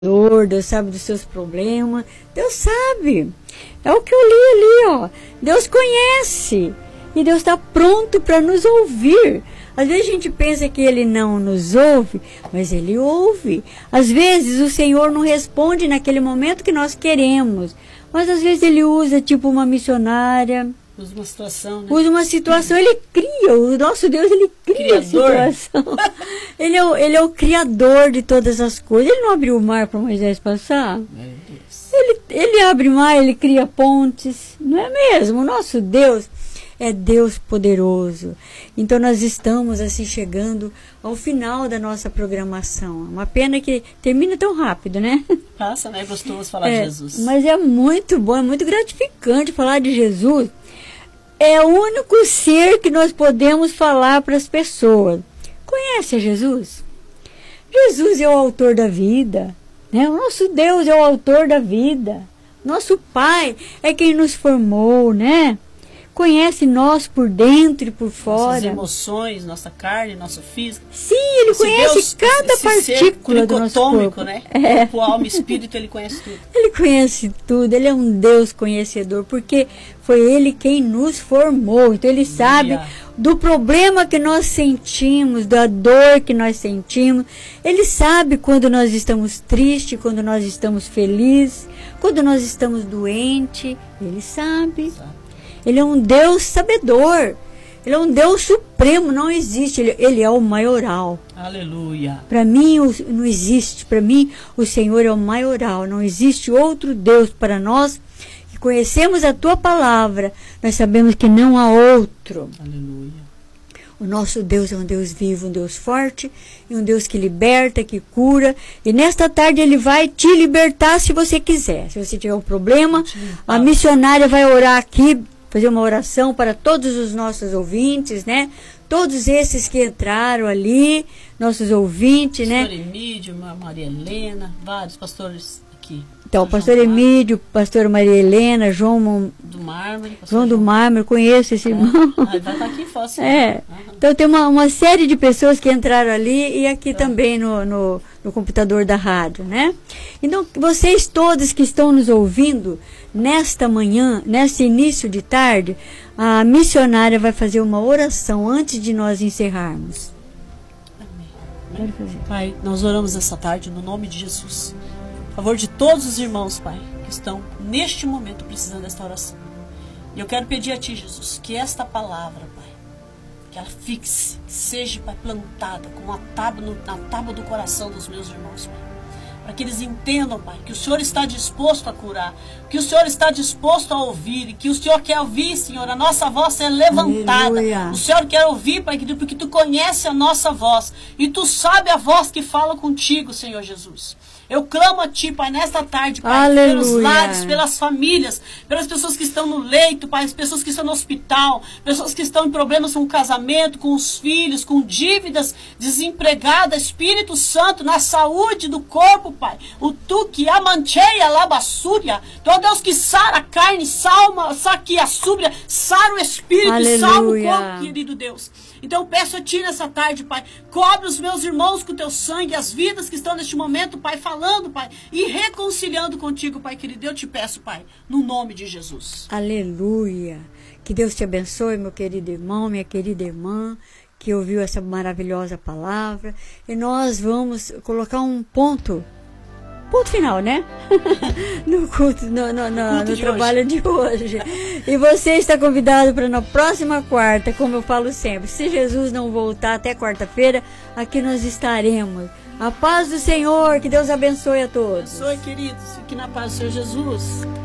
Deus sabe dos seus problemas, Deus sabe. É o que eu li ali, ó. Deus conhece e Deus está pronto para nos ouvir. Às vezes a gente pensa que Ele não nos ouve, mas Ele ouve. Às vezes o Senhor não responde naquele momento que nós queremos, mas às vezes Ele usa tipo uma missionária. Usa uma situação, né? Usa uma situação, Ele cria, o nosso Deus, Ele cria a situação. Ele é o criador de todas as coisas. Ele não abriu o mar para Moisés passar? Meu Deus. Ele abre mar, Ele cria pontes, não é mesmo? O nosso Deus é Deus poderoso. Então nós estamos assim chegando ao final da nossa programação. Uma pena que termina tão rápido, né? Passa, né? É gostoso falar de Jesus. Mas é muito bom, é muito gratificante falar de Jesus. É o único ser que nós podemos falar para as pessoas. Conhece a Jesus? Jesus é o autor da vida, né? O nosso Deus é o autor da vida. Nosso Pai é quem nos formou, né? Conhece nós por dentro e por fora. Nossas emoções, nossa carne, nosso físico. Sim, Ele conhece Deus, cada partícula do nosso corpo. Né? Corpo, alma, espírito, Ele conhece tudo. Ele conhece tudo, Ele é um Deus conhecedor, porque foi Ele quem nos formou. Então Ele sabe do problema que nós sentimos, da dor que nós sentimos. Ele sabe quando nós estamos tristes, quando nós estamos felizes, quando nós estamos doentes. Ele sabe. Ele é um Deus sabedor. Ele é um Deus supremo. Não existe. Ele é o maioral. Aleluia. Para mim não existe. Para mim o Senhor é o maioral. Não existe outro Deus para nós que conhecemos a Tua palavra. Nós sabemos que não há outro. Aleluia. O nosso Deus é um Deus vivo, um Deus forte, e um Deus que liberta, que cura. E nesta tarde Ele vai te libertar se você quiser. Se você tiver um problema, a missionária vai orar aqui, fazer uma oração para todos os nossos ouvintes, né? Todos esses que entraram ali, nossos ouvintes, né? Pastor Emídio, Maria Helena, vários pastores aqui. Então, pastor Emídio, pastor Maria Helena, João do Mármore. João do Mármore, conheço esse irmão. Vai estar aqui fácil. Então tem uma série de pessoas que entraram ali e aqui também no computador da rádio, né? Então, vocês todos que estão nos ouvindo, nesta manhã, nesse início de tarde, a missionária vai fazer uma oração antes de nós encerrarmos. Amém. Pai, nós oramos essa tarde no nome de Jesus. A favor de todos os irmãos, Pai, que estão neste momento precisando desta oração. E eu quero pedir a Ti, Jesus, que esta palavra, Pai, que ela fixe, que seja, Pai, plantada com na tábua do coração dos meus irmãos, Pai. Para que eles entendam, Pai, que o Senhor está disposto a curar, que o Senhor está disposto a ouvir, e que o Senhor quer ouvir, Senhor, a nossa voz é levantada. Aleluia. O Senhor quer ouvir, Pai querido, porque Tu conhece a nossa voz, e Tu sabe a voz que fala contigo, Senhor Jesus. Eu clamo a Ti, Pai, nesta tarde, Pai, Aleluia. Pelos lares, pelas famílias, pelas pessoas que estão no leito, Pai, as pessoas que estão no hospital, pessoas que estão em problemas com o casamento, com os filhos, com dívidas, desempregadas, Espírito Santo, na saúde do corpo, Pai. O Tu que amancheia labassúria, Tu é o Deus que sara a carne, saquia a súbria, sara o espírito, Aleluia. salva o corpo, querido Deus. Então eu peço a Ti nessa tarde, Pai, cobre os meus irmãos com Teu sangue, as vidas que estão neste momento, Pai, falando, Pai, e reconciliando contigo, Pai querido. Eu te peço, Pai, no nome de Jesus. Aleluia. Que Deus te abençoe, meu querido irmão, minha querida irmã, que ouviu essa maravilhosa palavra. E nós vamos colocar um ponto final, né? No culto, no trabalho de hoje. E você está convidado para na próxima quarta, como eu falo sempre. Se Jesus não voltar até quarta-feira, aqui nós estaremos. A paz do Senhor, que Deus abençoe a todos. Abençoe, queridos, fique na paz do Senhor Jesus.